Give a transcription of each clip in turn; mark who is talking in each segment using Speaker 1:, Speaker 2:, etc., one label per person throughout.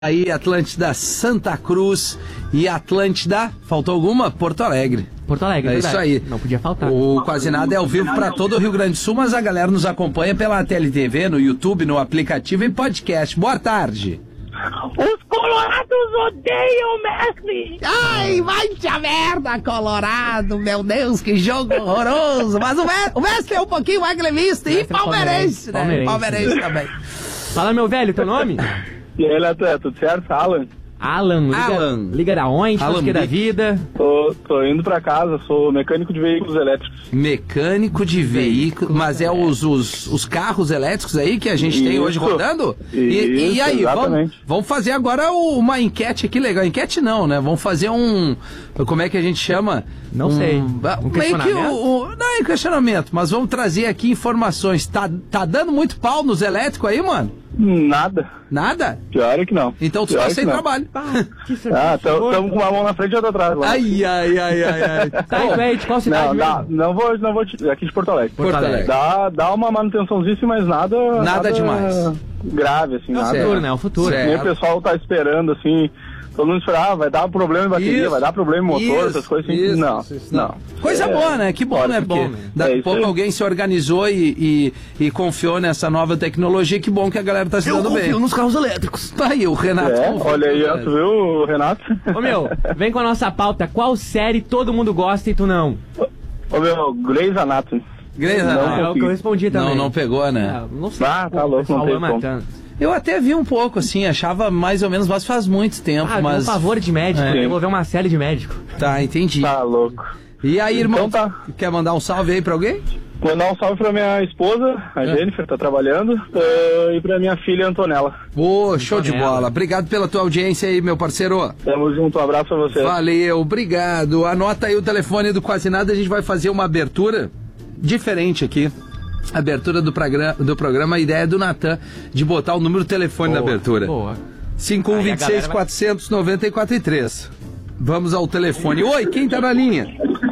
Speaker 1: Aí, Atlântida Santa Cruz e Atlântida, faltou alguma? Porto Alegre.
Speaker 2: Porto Alegre,
Speaker 1: é isso aí.
Speaker 2: Não podia faltar.
Speaker 1: O Quase Nada é ao vivo para todo o Rio Grande do Sul, mas a galera nos acompanha pela TLTV, no YouTube, no aplicativo e podcast. Boa tarde.
Speaker 3: Os colorados odeiam Messi!
Speaker 1: Ai, vai-te a merda, Colorado! Meu Deus, que jogo horroroso! Mas o Messi é um pouquinho mais gremista e palmeirense, né? Palmeirense também.
Speaker 2: Fala, meu velho, teu nome?
Speaker 3: E aí, Natan, tudo certo? Alan?
Speaker 2: Alan. Liga da onde?
Speaker 1: Alan,
Speaker 2: Que da vida?
Speaker 3: Tô indo pra casa, sou mecânico de veículos elétricos.
Speaker 1: Mecânico de veículo, mas é os carros elétricos aí que a gente tem hoje rodando? E aí, vamos fazer agora uma enquete aqui legal. Enquete não, né? Vamos fazer como é que a gente chama?
Speaker 2: Não sei.
Speaker 1: Um questionamento? Não é questionamento, mas vamos trazer aqui informações. Tá dando muito pau nos elétricos aí, mano?
Speaker 3: Nada.
Speaker 1: Nada?
Speaker 3: Pior é que não.
Speaker 1: Então tu tá sem trabalho.
Speaker 3: Estamos com uma mão na frente e outra atrás. Lá.
Speaker 1: Ai.
Speaker 2: Tá, então de qual cidade mesmo?
Speaker 3: Não vou aqui de Porto Alegre.
Speaker 1: Porto Alegre.
Speaker 3: Dá uma manutençãozinha, mas nada
Speaker 1: demais.
Speaker 3: Grave, assim, nada.
Speaker 2: É o futuro, né? O futuro.
Speaker 1: Certo.
Speaker 3: Nem o pessoal tá esperando, assim. Todo mundo espera, vai dar problema em bateria, vai dar problema em motor, essas coisas assim. Não.
Speaker 1: Coisa boa, né? Que bom, né? Porque daqui a pouco alguém se organizou e confiou nessa nova tecnologia. Que bom que a galera tá se dando bem. Eu confio nos carros elétricos. Tá aí, o Renato.
Speaker 3: Olha aí, tu viu, Renato?
Speaker 2: Ô, meu, vem com a nossa pauta. Qual série todo mundo gosta e tu não?
Speaker 3: Ô, meu, Grey's Anatomy.
Speaker 1: Grey's Anatomy.
Speaker 2: É o que eu respondi também.
Speaker 1: Não pegou, né?
Speaker 2: Não sei.
Speaker 3: Tá louco, não tem como.
Speaker 1: Eu até vi um pouco, assim, achava mais ou menos, mas faz muito tempo, mas...
Speaker 2: um favor de médico, eu vou ver uma série de médico.
Speaker 1: Tá, entendi.
Speaker 3: Tá louco.
Speaker 1: E aí, irmão,
Speaker 3: então tá.
Speaker 1: Quer mandar um salve aí pra alguém?
Speaker 3: Mandar um salve pra minha esposa, a Jennifer, tá trabalhando, e pra minha filha, Antonella.
Speaker 1: Show de bola. Obrigado pela tua audiência aí, meu parceiro.
Speaker 3: Tamo junto, um abraço pra você.
Speaker 1: Valeu, obrigado. Anota aí o telefone do Quase Nada, a gente vai fazer uma abertura diferente aqui. Abertura do programa, a ideia é do Natan de botar o número do telefone na abertura. 5126-400-94-3. Vamos ao telefone. Oi, quem tá na linha?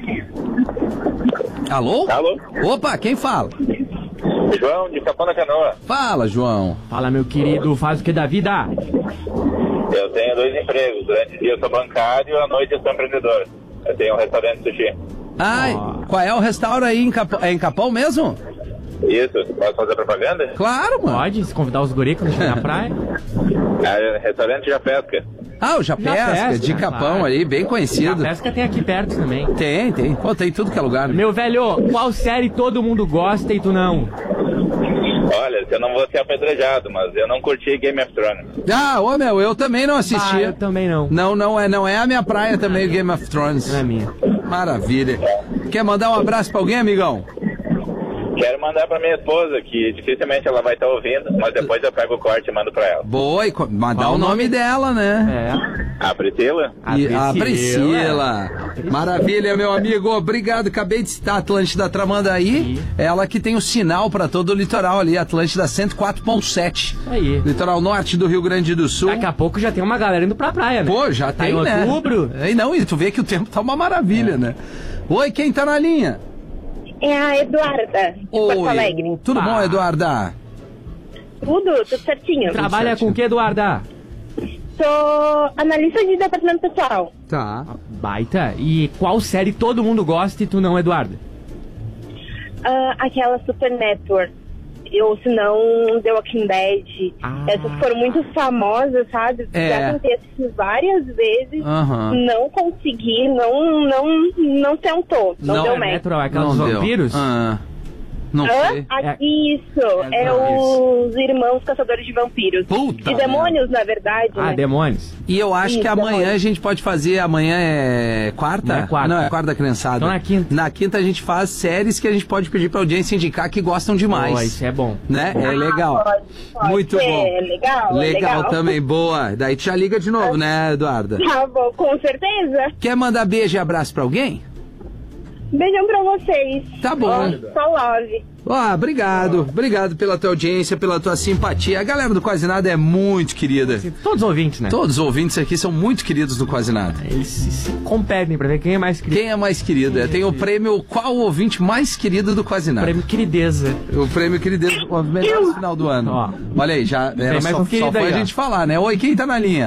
Speaker 1: Alô? Opa, quem fala?
Speaker 4: João, de Capão da Canoa.
Speaker 1: Fala, João.
Speaker 2: Fala, meu querido, faz o que da vida?
Speaker 4: Eu tenho 2 empregos. Durante o dia eu sou bancário, à noite eu sou empreendedor. Eu tenho um restaurante de sushi.
Speaker 1: Qual é o restaurante aí em Capão mesmo?
Speaker 4: Isso, posso fazer propaganda?
Speaker 1: Claro, mano.
Speaker 2: Pode, se convidar os guri quando chegar na praia.
Speaker 4: Restaurante Já Pesca.
Speaker 1: O Já Pesca, de Capão, claro. Ali, bem conhecido.
Speaker 2: Já Pesca tem aqui perto também.
Speaker 1: Tem. Pô, tem tudo que é lugar.
Speaker 2: Meu velho, qual série todo mundo gosta e tu não?
Speaker 4: Olha, eu não vou ser apedrejado, mas eu não curti Game of Thrones.
Speaker 1: Eu também não assisti.
Speaker 2: Eu também não.
Speaker 1: Não é a minha praia também o Game of Thrones.
Speaker 2: Não é minha.
Speaker 1: Maravilha. Quer mandar um abraço pra alguém, amigão?
Speaker 4: Quero mandar pra minha esposa, que dificilmente ela vai estar ouvindo, mas depois eu pego o corte e mando pra ela.
Speaker 1: Boa, e mandar o nome dela, né?
Speaker 4: A Priscila?
Speaker 1: A Priscila. Maravilha, meu amigo. Obrigado. Acabei de citar a Atlântida Tramandaí. Ela que tem o sinal pra todo o litoral ali, Atlântida 104.7.
Speaker 2: Aí.
Speaker 1: Litoral norte do Rio Grande do Sul.
Speaker 2: Daqui a pouco já tem uma galera indo pra praia, né?
Speaker 1: Pô, já tem,
Speaker 2: em
Speaker 1: né?
Speaker 2: outubro.
Speaker 1: E tu vê que o tempo tá uma maravilha, né? Oi, quem tá na linha?
Speaker 5: É a Eduarda, de Porto Alegre.
Speaker 1: Tudo bom, Eduarda?
Speaker 5: Tudo certinho.
Speaker 2: Trabalha com o que, Eduarda?
Speaker 5: Sou analista de departamento pessoal.
Speaker 1: Tá.
Speaker 2: Baita. E qual série todo mundo gosta e tu não, Eduarda?
Speaker 5: Aquela Super Network. Ou se não, The Walking Dead. Essas foram muito famosas, sabe? Já tentei assistir várias vezes. Não consegui, não tentou. Não deu match.
Speaker 2: Metro, aquelas vampiros?
Speaker 1: Não sei.
Speaker 5: Isso, os irmãos caçadores de vampiros.
Speaker 1: Puta
Speaker 5: de demônios, na verdade. Né?
Speaker 2: Demônios.
Speaker 1: E eu acho que amanhã a gente pode fazer. Amanhã é quarta?
Speaker 2: Não é quarta.
Speaker 1: Não, é quarta da criançada.
Speaker 2: Então na quinta.
Speaker 1: Na quinta a gente faz séries que a gente pode pedir pra audiência indicar que gostam demais.
Speaker 2: Isso é bom.
Speaker 1: Né? É legal.
Speaker 5: Pode
Speaker 1: muito
Speaker 5: ser.
Speaker 1: bom.
Speaker 5: Legal
Speaker 1: também, boa. Daí tu já liga de novo, né, Eduarda?
Speaker 5: Tá bom, com certeza.
Speaker 1: Quer mandar beijo e abraço pra alguém?
Speaker 5: Beijão pra vocês.
Speaker 1: Tá bom.
Speaker 5: Só love.
Speaker 1: Obrigado pela tua audiência, pela tua simpatia. A galera do Quase Nada é muito querida.
Speaker 2: Todos os ouvintes, né?
Speaker 1: Todos os ouvintes aqui são muito queridos do Quase Nada.
Speaker 2: Eles se competem pra ver quem é mais querido.
Speaker 1: Quem é mais querido? Tem o prêmio Qual o Ouvinte Mais Querido do Quase Nada.
Speaker 2: Prêmio Querideza.
Speaker 1: O prêmio Querideza, o melhor final do ano. Olha aí, já só foi a gente falar, né? Oi, quem tá na linha?